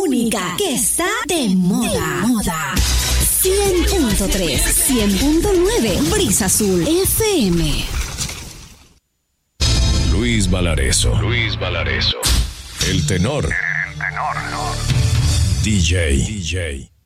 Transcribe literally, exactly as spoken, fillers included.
única que está de moda. De moda. cien punto tres, cien punto nueve, Brisa Azul F M. Luis Valareso. Luis Valareso. El tenor. El tenor. D J. D J.